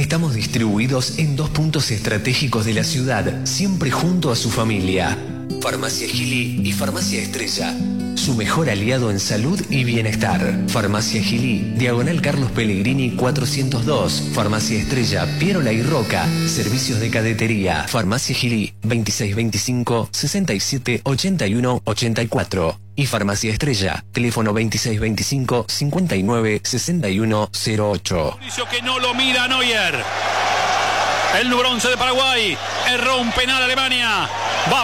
Estamos distribuidos en 2 puntos estratégicos de la ciudad, siempre junto a su familia. Farmacia Gili y Farmacia Estrella. Su mejor aliado en salud y bienestar. Farmacia Gili, Diagonal Carlos Pellegrini 402. Farmacia Estrella, Pierola y Roca. Servicios de cadetería. Farmacia Gili, 2625 67 81 84. Y Farmacia Estrella, teléfono 2625 59 61 08. Que no lo mira Neuer. El número 11 de Paraguay. Erró un penal Alemania.